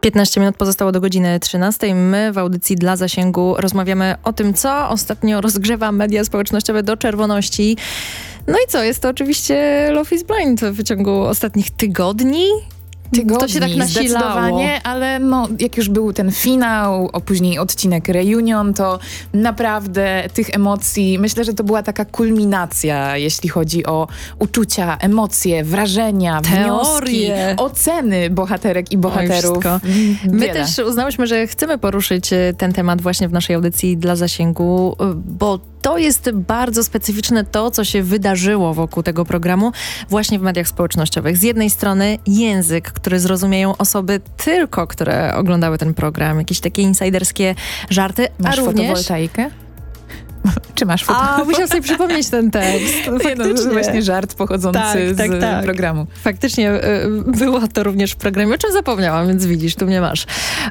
15 minut pozostało do godziny 13. My w audycji Dla Zasięgu rozmawiamy o tym, co ostatnio rozgrzewa media społecznościowe do czerwoności. No i co? Jest to oczywiście Love is Blind w ciągu ostatnich tygodni. To się tak nasilało. Zdecydowanie, ale jak już był ten finał, a później odcinek reunion, to naprawdę tych emocji, myślę, że to była taka kulminacja, jeśli chodzi o uczucia, emocje, wrażenia, wnioski, oceny bohaterek i bohaterów. My też uznałyśmy, że chcemy poruszyć ten temat właśnie w naszej audycji Dla Zasięgu, bo to jest bardzo specyficzne to, co się wydarzyło wokół tego programu właśnie w mediach społecznościowych. Z jednej strony język, który zrozumieją osoby tylko, które oglądały ten program. Jakieś takie insiderskie żarty, Masz a również... fotowoltaikę? Czy masz fotowoltaikę? Musiałam sobie przypomnieć ten tekst. Faktycznie. To właśnie żart pochodzący z programu. Faktycznie było to również w programie, o czym zapomniałam, więc widzisz, tu mnie masz.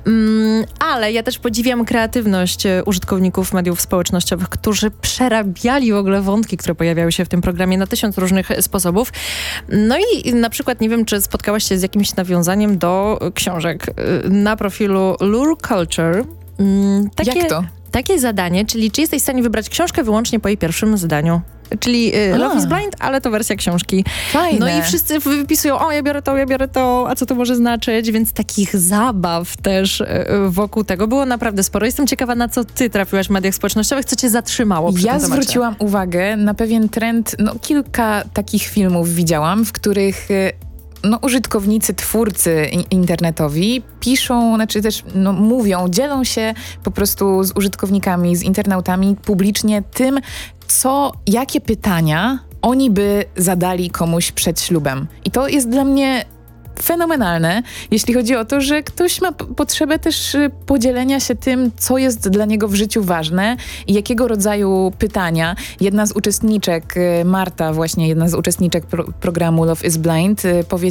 Ale ja też podziwiam kreatywność użytkowników mediów społecznościowych, którzy przerabiali w ogóle wątki, które pojawiały się w tym programie na 1000 różnych sposobów. No i na przykład nie wiem, czy spotkałaś się z jakimś nawiązaniem do książek na profilu Lure Culture. Jak to? Takie zadanie, czyli czy jesteś w stanie wybrać książkę wyłącznie po jej pierwszym zdaniu. Czyli Love is Blind, ale to wersja książki. Fajne. No i wszyscy wypisują, ja biorę to, a co to może znaczyć? Więc takich zabaw też wokół tego było naprawdę sporo. Jestem ciekawa, na co ty trafiłaś w mediach społecznościowych, co cię zatrzymało przy tym temacie. Zwróciłam uwagę na pewien trend, kilka takich filmów widziałam, w których użytkownicy, twórcy internetowi piszą, mówią, dzielą się po prostu z użytkownikami, z internautami publicznie tym, jakie pytania oni by zadali komuś przed ślubem. I to jest dla mnie fenomenalne, jeśli chodzi o to, że ktoś ma potrzebę też podzielenia się tym, co jest dla niego w życiu ważne i jakiego rodzaju pytania. Jedna z uczestniczek, Marta właśnie, jedna z uczestniczek programu Love is Blind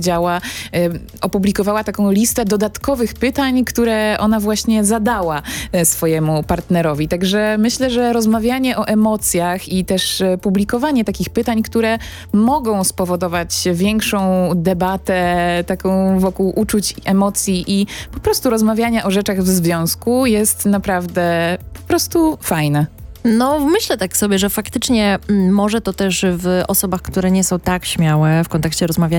opublikowała taką listę dodatkowych pytań, które ona właśnie zadała swojemu partnerowi. Także myślę, że rozmawianie o emocjach i też publikowanie takich pytań, które mogą spowodować większą debatę, taką wokół uczuć, emocji i po prostu rozmawiania o rzeczach w związku jest naprawdę po prostu fajne. Myślę tak sobie, że faktycznie może to też w osobach, które nie są tak śmiałe w kontekście rozmawiania